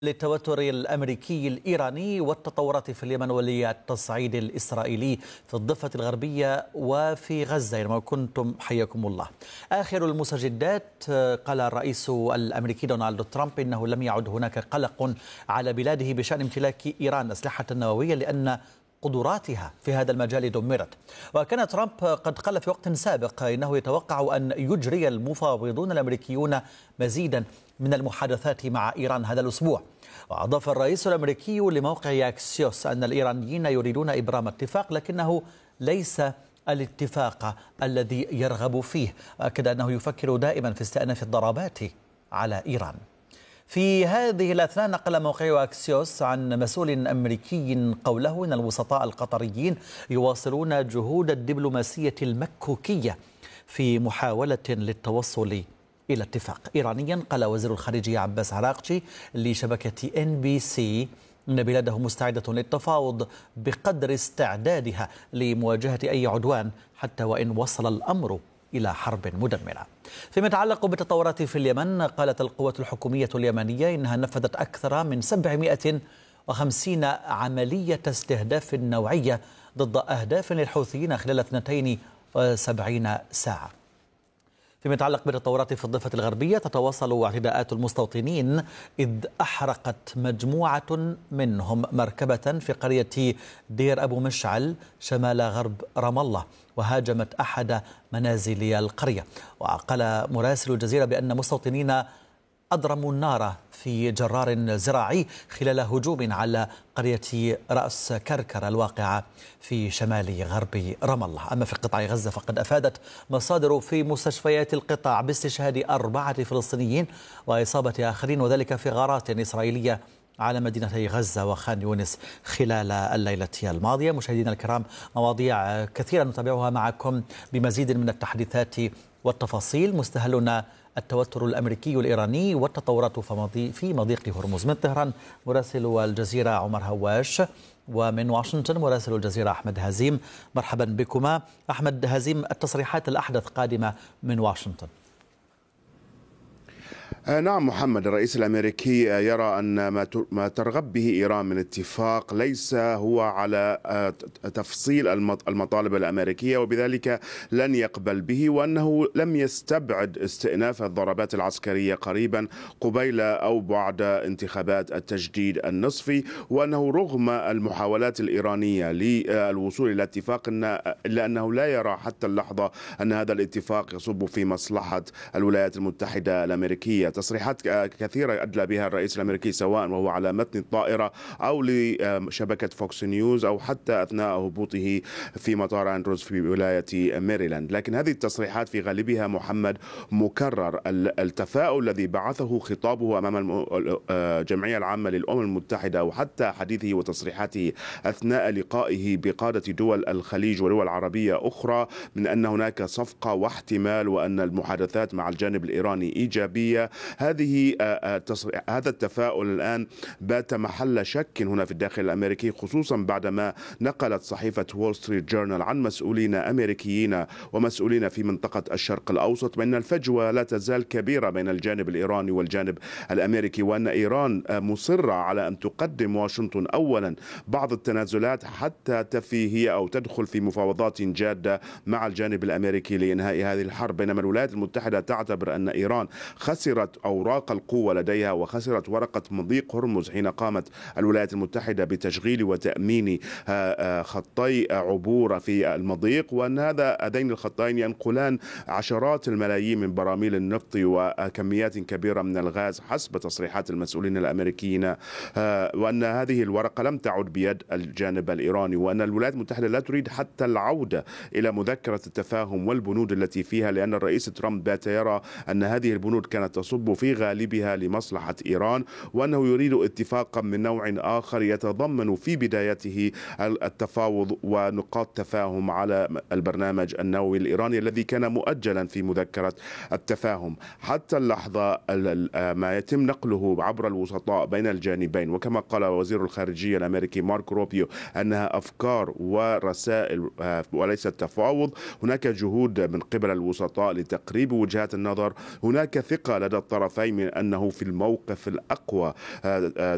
للتوتر الأمريكي الإيراني والتطورات في اليمن والتصعيد الإسرائيلي في الضفة الغربية وفي غزة. أينما كنتم حياكم الله. آخر المستجدات، قال الرئيس الأمريكي دونالد ترامب إنه لم يعد هناك قلق على بلاده بشأن امتلاك إيران أسلحة نووية لأن قدراتها في هذا المجال دمرت. وكان ترامب قد قال في وقت سابق إنه يتوقع أن يجري المفاوضون الأمريكيون مزيدا من المحادثات مع إيران هذا الأسبوع. وأضاف الرئيس الأمريكي لموقع أكسيوس أن الإيرانيين يريدون إبرام اتفاق لكنه ليس الاتفاق الذي يرغب فيه. أكد أنه يفكر دائما في استئناف الضربات على إيران. في هذه الأثناء نقل موقع أكسيوس عن مسؤول أمريكي قوله إن الوسطاء القطريين يواصلون جهود الدبلوماسية المكوكية في محاولة للتوصل إلى اتفاق. إيرانيا قال وزير الخارجية عباس عراقجي لشبكة NBC إن بلاده مستعدة للتفاوض بقدر استعدادها لمواجهة أي عدوان حتى وإن وصل الأمر إلى حرب مدمرة. فيما يتعلق بالتطورات في اليمن، قالت القوات الحكومية اليمنية إنها نفذت أكثر من 750 عملية استهداف نوعية ضد أهداف للحوثيين خلال 72 ساعة. فيما يتعلق بالتطورات في الضفة الغربية، تتواصل اعتداءات المستوطنين إذ أحرقت مجموعة منهم مركبة في قرية دير أبو مشعل شمال غرب رام الله وهاجمت أحد منازل القرية. وقال مراسل الجزيرة بأن مستوطنين أضرموا النار في جرار زراعي خلال هجوم على قرية رأس كركر الواقعة في شمال غرب رام الله. أما في قطاع غزة فقد أفادت مصادر في مستشفيات القطاع باستشهاد 4 فلسطينيين وإصابة آخرين، وذلك في غارات إسرائيلية على مدينتي غزة وخان يونس خلال الليلة الماضية. مشاهدينا الكرام، مواضيع كثيرة نتابعها معكم بمزيد من التحديثات والتفاصيل. مستهلنا التوتر الأمريكي الإيراني والتطورات في مضيق هرمز. من طهران مراسل الجزيرة عمر هواش، ومن واشنطن مراسل الجزيرة أحمد هزيم. مرحبا بكما. أحمد هزيم، التصريحات الأحدث قادمة من واشنطن. نعم محمد، الرئيس الأمريكي يرى أن ما ترغب به إيران من اتفاق ليس هو على تفصيل المطالب الأمريكية، وبذلك لن يقبل به، وأنه لم يستبعد استئناف الضربات العسكرية قريبا قبيل أو بعد انتخابات التجديد النصفي، وأنه رغم المحاولات الإيرانية للوصول إلى اتفاق إلا أنه لا يرى حتى اللحظة أن هذا الاتفاق يصب في مصلحة الولايات المتحدة الأمريكية. تصريحات كثيرة أدلى بها الرئيس الأمريكي سواء وهو على متن الطائرة أو لشبكة فوكس نيوز أو حتى أثناء هبوطه في مطار أندروز في ولاية ميريلاند. لكن هذه التصريحات في غالبها محمد مكرر التفاؤل الذي بعثه خطابه أمام الجمعية العامة للأمم المتحدة وحتى حديثه وتصريحاته أثناء لقائه بقادة دول الخليج ودول عربية أخرى من أن هناك صفقة واحتمال وأن المحادثات مع الجانب الإيراني إيجابية. هذا التفاؤل الآن بات محل شك هنا في الداخل الأمريكي، خصوصا بعدما نقلت صحيفة وول ستريت جورنال عن مسؤولين أمريكيين ومسؤولين في منطقة الشرق الأوسط بأن الفجوة لا تزال كبيرة بين الجانب الإيراني والجانب الأمريكي، وأن إيران مصرة على أن تقدم واشنطن أولا بعض التنازلات حتى تفي هي أو تدخل في مفاوضات جادة مع الجانب الأمريكي لإنهاء هذه الحرب، بينما الولايات المتحدة تعتبر أن إيران خسرت أوراق القوة لديها وخسرت ورقة مضيق هرمز حين قامت الولايات المتحدة بتشغيل وتأمين خطي عبور في المضيق، وأن هذين الخطين ينقلان عشرات الملايين من براميل النفط وكميات كبيرة من الغاز حسب تصريحات المسؤولين الأمريكيين، وأن هذه الورقة لم تعد بيد الجانب الإيراني، وأن الولايات المتحدة لا تريد حتى العودة إلى مذكرة التفاهم والبنود التي فيها، لأن الرئيس ترامب بات يرى أن هذه البنود كانت تصب في غالبها لمصلحة إيران، وأنه يريد اتفاقا من نوع آخر يتضمن في بدايته التفاوض ونقاط تفاهم على البرنامج النووي الإيراني الذي كان مؤجلا في مذكرة التفاهم. حتى اللحظة ما يتم نقله عبر الوسطاء بين الجانبين، وكما قال وزير الخارجية الأمريكي مارك روبيو أنها أفكار ورسائل وليس تفاوض، هناك جهود من قبل الوسطاء لتقريب وجهات النظر، هناك ثقة لدى الطرفين من أنه في الموقف الأقوى